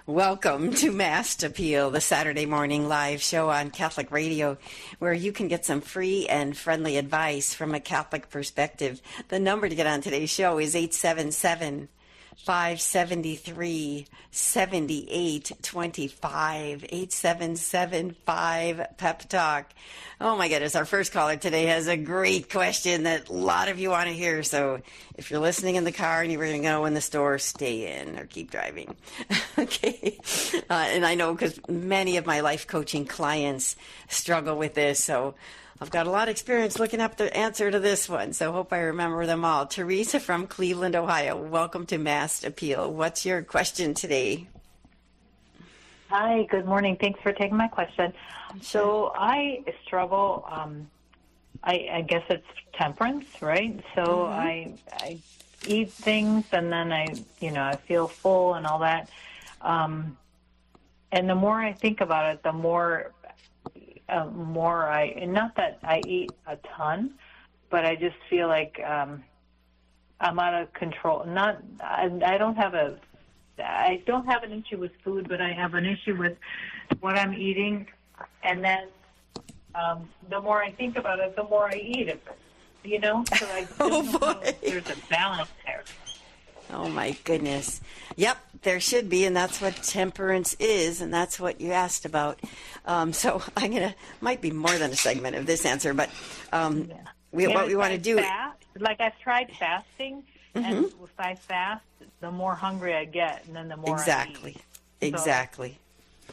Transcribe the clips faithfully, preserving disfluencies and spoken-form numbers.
Welcome to Mast Appeal, the Saturday morning live show on Catholic Radio, where you can get some free and friendly advice from a Catholic perspective. The number to get on today's show is eight seven seven, five seven three, seven eight two five, eight seven seven five Pep Talk. Oh my goodness, our first caller today has a great question that a lot of you want to hear. So if you're listening in the car and you're going to go in the store, stay in or keep driving. Okay. Uh, and I know because many of my life coaching clients struggle with this. So I've got a lot of experience looking up the answer to this one. So hope I remember them all. Teresa from Cleveland, Ohio. Welcome to Mast Appeal. What's your question today? Hi, good morning. Thanks for taking my question. So I struggle, um, I, I guess it's temperance, right? So mm-hmm. I I eat things and then I, you know, I feel full and all that. Um, and the more I think about it, the more, uh, more I, and not that I eat a ton, but I just feel like um, I'm out of control. Not, I, I don't have a, I don't have an issue with food, but I have an issue with what I'm eating. And then um, the more I think about it, the more I eat it. You know? So I don't oh, know if there's a balance there. Oh, my goodness. Yep, there should be, and that's what temperance is, and that's what you asked about. Um, so I'm going to, might be more than a segment of this answer, but um, yeah. we, what we want to do... Fast, like I've tried fasting, mm-hmm. and if I fast, the more hungry I get, and then the more exactly. I eat. Exactly. So,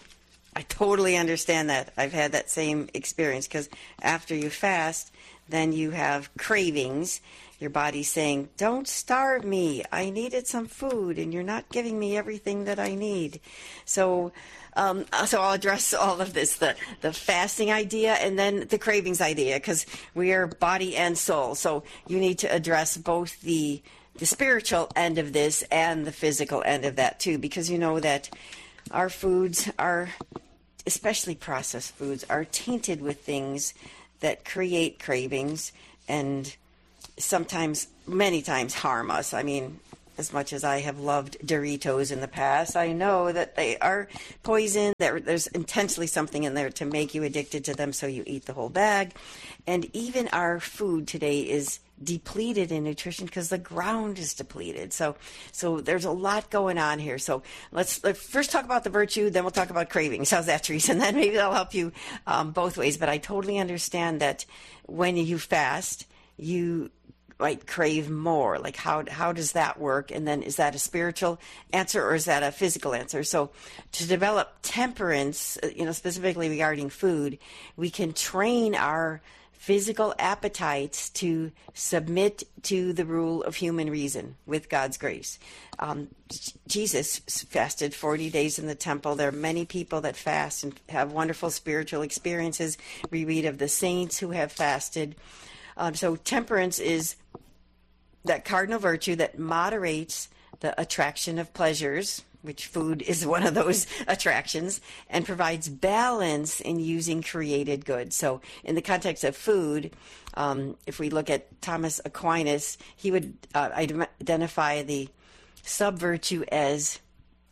I totally understand that. I've had that same experience because after you fast, then you have cravings. Your body's saying, don't starve me. I needed some food, and you're not giving me everything that I need. So um, so I'll address all of this, the, the fasting idea and then the cravings idea, because we are body and soul. So you need to address both the the spiritual end of this and the physical end of that too, because you know that our foods are, especially processed foods, are tainted with things that create cravings and sometimes, many times, harm us. I mean, as much as I have loved Doritos in the past, I know that they are poison. There, there's intentionally something in there to make you addicted to them, so you eat the whole bag. And even our food today is depleted in nutrition because the ground is depleted. So so there's a lot going on here. So let's, let's first talk about the virtue, then we'll talk about cravings. How's that, Teresa? And then maybe that'll help you um, both ways. But I totally understand that when you fast, you might crave more. Like how how does that work? And then is that a spiritual answer or is that a physical answer? So to develop temperance, you know, specifically regarding food, we can train our physical appetites to submit to the rule of human reason with God's grace. Um, Jesus fasted forty days in the temple. There are many people that fast and have wonderful spiritual experiences. We read of the saints who have fasted. Um, so temperance is that cardinal virtue that moderates the attraction of pleasures, which food is one of those attractions, and provides balance in using created goods. So in the context of food, um, if we look at Thomas Aquinas, he would uh, identify the sub-virtue as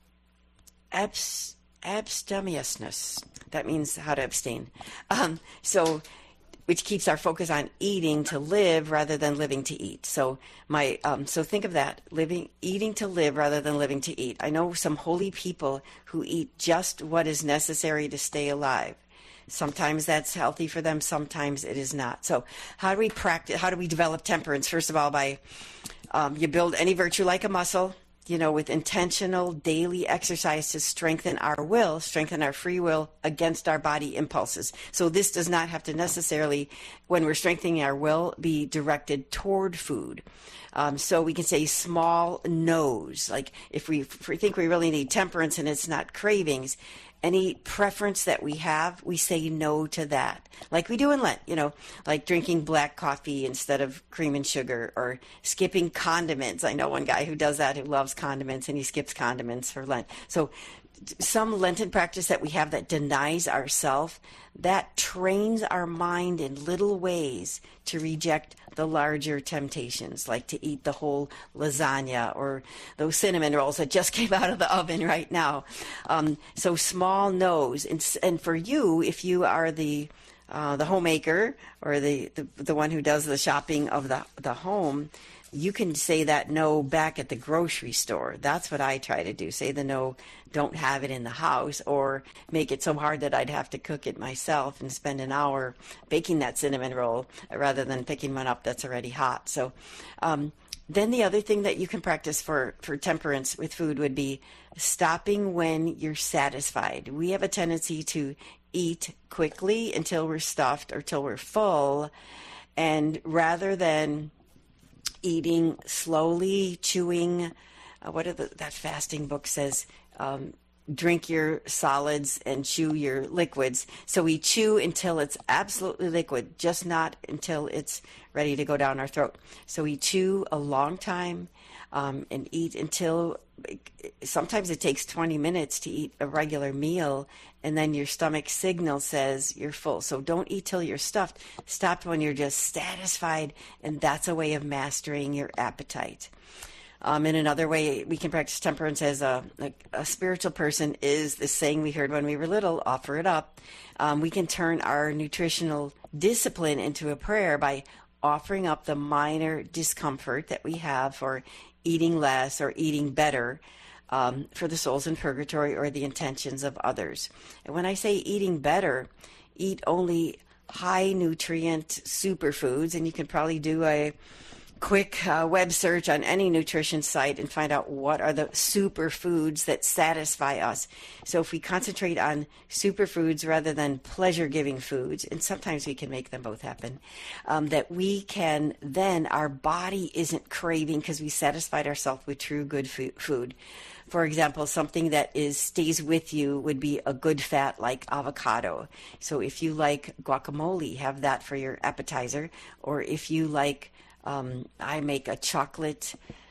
abs- abstemiousness. That means how to abstain. Um, so which keeps our focus on eating to live rather than living to eat. So my um, so think of that, living, eating to live rather than living to eat. I know some holy people who eat just what is necessary to stay alive. Sometimes that's healthy for them, sometimes it is not. So how do we practice, how do we develop temperance? First of all, by um, you build any virtue like a muscle, you know, with intentional daily exercise to strengthen our will, strengthen our free will against our body impulses. So this does not have to necessarily, when we're strengthening our will, be directed toward food. Um, so we can say small no's. Like if we, if we think we really need temperance and it's not cravings, any preference that we have, we say no to that. Like we do in Lent, you know, like drinking black coffee instead of cream and sugar, or skipping condiments. I know one guy who does that, who loves condiments, and he skips condiments for Lent. So some Lenten practice that we have that denies ourself, that trains our mind in little ways to reject the larger temptations, like to eat the whole lasagna or those cinnamon rolls that just came out of the oven right now. Um, so small no's. And, and for you, if you are the uh, the homemaker or the, the the one who does the shopping of the the home, you can say that no back at the grocery store. That's what I try to do. Say the no, don't have it in the house, or make it so hard that I'd have to cook it myself and spend an hour baking that cinnamon roll rather than picking one up that's already hot. So um, then the other thing that you can practice for, for temperance with food would be stopping when you're satisfied. We have a tendency to eat quickly until we're stuffed or till we're full, and rather than eating slowly, chewing, uh, what are the, that fasting book says, um, drink your solids and chew your liquids. So we chew until it's absolutely liquid, just not until it's ready to go down our throat. So we chew a long time um, and eat until, sometimes it takes twenty minutes to eat a regular meal, and then your stomach signal says you're full. So don't eat till you're stuffed. Stop when you're just satisfied, and that's a way of mastering your appetite. Um, and another way we can practice temperance as a, a, a spiritual person is the saying we heard when we were little, offer it up. Um, we can turn our nutritional discipline into a prayer by offering up the minor discomfort that we have for eating less or eating better um, for the souls in purgatory or the intentions of others. And when I say eating better, eat only high nutrient superfoods, and you can probably do a quick uh, web search on any nutrition site and find out what are the superfoods that satisfy us. So if we concentrate on superfoods rather than pleasure-giving foods, and sometimes we can make them both happen, um, that we can then, our body isn't craving because we satisfied ourselves with true good food. For example, something that is stays with you would be a good fat like avocado. So if you like guacamole, have that for your appetizer. Or if you like Um, I make a chocolate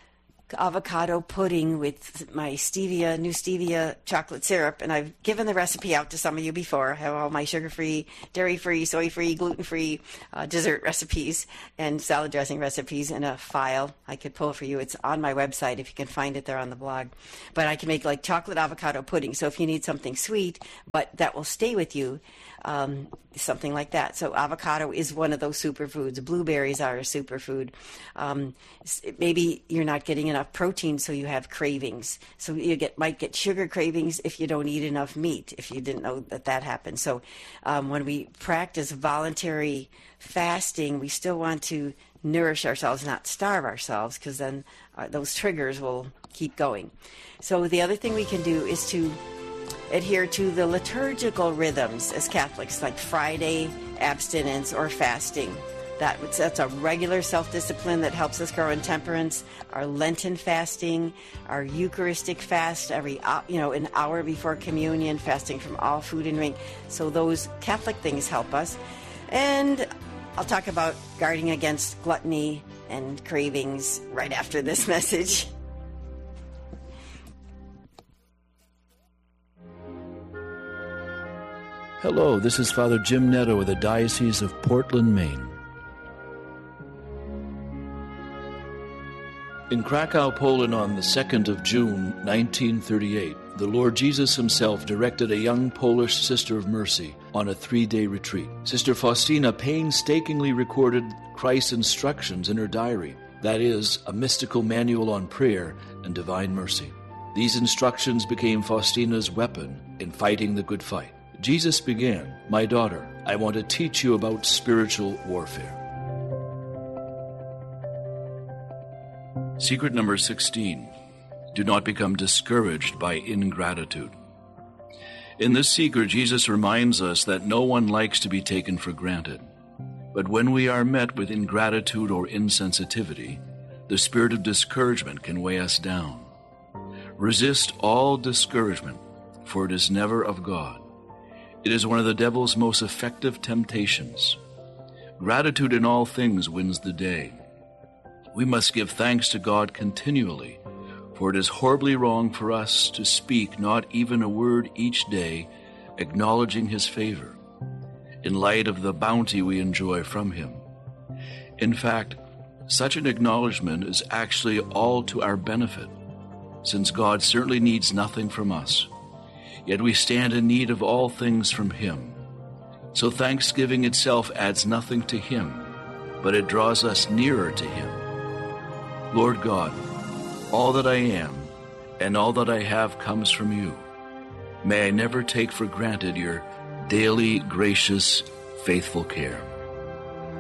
avocado pudding with my stevia, new stevia chocolate syrup, and I've given the recipe out to some of you before. I have all my sugar-free, dairy-free, soy-free, gluten-free uh, dessert recipes and salad dressing recipes in a file I could pull for you. It's on my website if you can find it there on the blog. But I can make like chocolate avocado pudding, so if you need something sweet, but that will stay with you, Um, something like that. So avocado is one of those superfoods. Blueberries are a superfood. Um, maybe you're not getting enough protein, so you have cravings. So you get might get sugar cravings if you don't eat enough meat, if you didn't know that that happens. So um, when we practice voluntary fasting, we still want to nourish ourselves, not starve ourselves, because then uh, those triggers will keep going. So the other thing we can do is to adhere to the liturgical rhythms as Catholics, like Friday abstinence or fasting. That, that's a regular self-discipline that helps us grow in temperance. Our Lenten fasting, our Eucharistic fast every, you know, an hour before communion, fasting from all food and drink. So those Catholic things help us. And I'll talk about guarding against gluttony and cravings right after this message. Hello, this is Father Jim Netto of the Diocese of Portland, Maine. In Krakow, Poland on the second of June, nineteen thirty-eight, the Lord Jesus himself directed a young Polish Sister of Mercy on a three-day retreat. Sister Faustina painstakingly recorded Christ's instructions in her diary, that is, a mystical manual on prayer and divine mercy. These instructions became Faustina's weapon in fighting the good fight. Jesus began, "My daughter, I want to teach you about spiritual warfare." Secret number sixteen. Do not become discouraged by ingratitude. In this secret, Jesus reminds us that no one likes to be taken for granted. But when we are met with ingratitude or insensitivity, the spirit of discouragement can weigh us down. Resist all discouragement, for it is never of God. It is one of the devil's most effective temptations. Gratitude in all things wins the day. We must give thanks to God continually, For it is horribly wrong for us to speak not even a word each day, acknowledging his favor, in light of the bounty we enjoy from him. In fact, such an acknowledgement is actually all to our benefit, since God certainly needs nothing from us, yet we stand in need of all things from him. So thanksgiving itself adds nothing to him, but it draws us nearer to him. Lord God, all that I am and all that I have comes from you. May I never take for granted your daily, gracious, faithful care.